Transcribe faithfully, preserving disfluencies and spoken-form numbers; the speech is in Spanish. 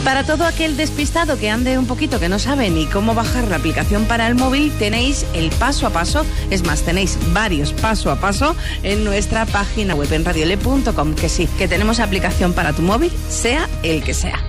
Para todo aquel despistado que ande un poquito, que no sabe ni cómo bajar la aplicación para el móvil, tenéis el paso a paso, es más, tenéis varios paso a paso en nuestra página web en radiole punto com, que sí, que tenemos aplicación para tu móvil, sea el que sea.